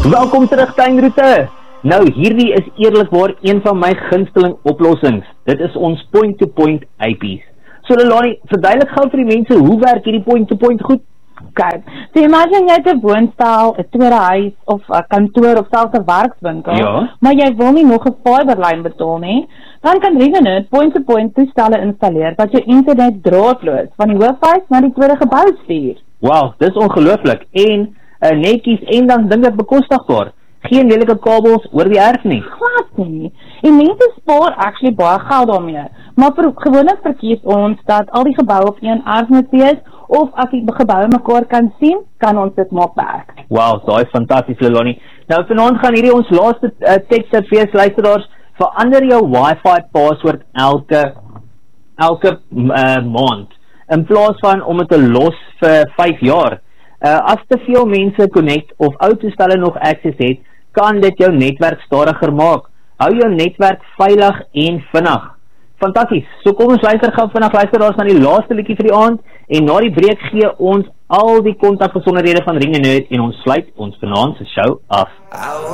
Welkom terug tuinroete. Nou hierdie is eerlikwaar een van my gunsteling oplossings. Dit is ons point-to-point eyepiece. So Lelani, verduidelik gou vir die mense, hoe werk hierdie point-to-point goed? Okay. So imagine jy het 'n woonstel, 'n tweede huis of 'n kantoor of selfs 'n werkswinkel, Ja. maar jy wil nie nog 'n fiberlyn betaal nie, dan kan Revenet point-to-point toestelle installeer wat jou internet draadloos van die hoofhuis na die tweede gebou stuur. Wow, dis ongelooflik en netjies en dan dink ek bekostigbaar. Geen lelike kabels oor die erf nie. Glad nie. En mense spaar actually baie geld daarmee. Maar gewoonlik verkies ons dat al die geboue op een erf moet wees, of as die geboue mekaar kan sien, kan ons dit maak werk. Wow, daai is fantasties Lelani. Nou vanaand gaan hierdie ons laaste teksttip vir luisteraars. Verander jou Wi-Fi password elke maand in plaas van om dit te los vir 5 jaar. As te veel mense connect of ou toestelle nog access het, kan dit jou netwerk stadiger maak. Hou jou netwerk veilig en vinnig. Fantasties. So kom ons luister gou vinnig luisteraars na die laaste liedjie vir die aand en na die breek gee ons al die kontakbesonderhede van Ring & Nerd en ons sluit ons vanaand se show af.